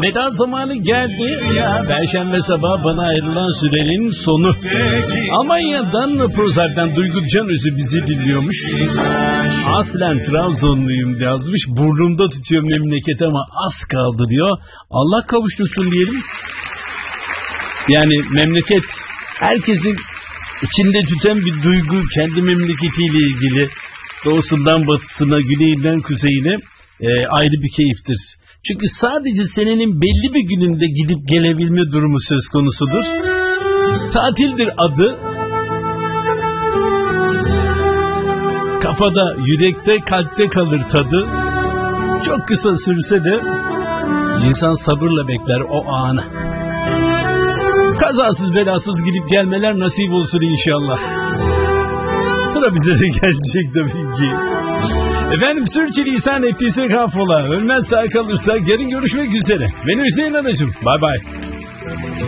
veda zamanı geldi. Perşembe sabahı bana ayrılan sürenin sonu. Almanya'dan Prozar'dan Duygu Canözü bizi dinliyormuş. Aslen Trabzonluyum yazmış. Burnumda tutuyor memleket ama az kaldı diyor. Allah kavuştursun diyelim. Yani memleket herkesin içinde tüten bir duygu, kendi memleketiyle ilgili. Doğusundan batısına, güneyinden kuzeyine ayrı bir keyiftir. Çünkü sadece senenin belli bir gününde gidip gelebilme durumu söz konusudur. Tatildir adı. Kafada, yürekte, kalpte kalır tadı. Çok kısa sürse de insan sabırla bekler o anı. Kazasız belasız gidip gelmeler nasip olsun inşallah. Sıra bize de gelecek tabii ki. Efendim sürçülisan ettiyse affola. Ölmez sağ kalırsa yarın görüşmek üzere. Ben Hüseyin Anacığım. Bye bye.